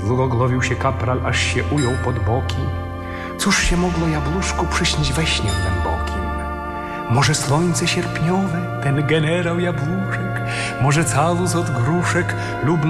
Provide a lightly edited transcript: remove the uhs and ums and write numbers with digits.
Zgoglowił się kapral, aż się ujął pod boki. Cóż się mogło jabłuszku przyśnić we śnie głębokim? Może słońce sierpniowe, ten generał jabłuszek, może całus od gruszek lub